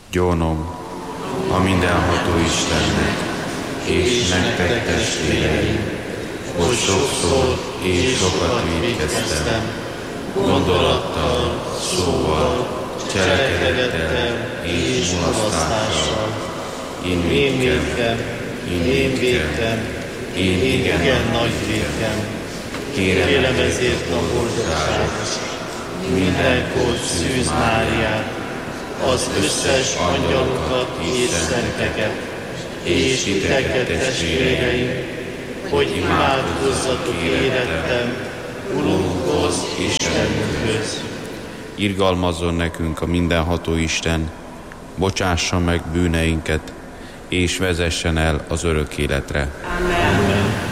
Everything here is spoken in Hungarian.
Gyónom a mindenható Istennek, és nektek testvéreim, hogy sokszor és sokat vétkeztem, gondolattal, szóval, cselekedettel és mulasztással. Én vétkem, én igen nagy vétkem. Kérem ezért a boldogságot, mindenkor Szűz Máriát, az összes angyalokat és szenteket, és titeket testvéreim, hogy imádkozzatok érettem Urunkhoz, Istenünkhöz. Irgalmazzon nekünk a mindenható Isten, bocsássa meg bűneinket, és vezessen el az örök életre. Amen.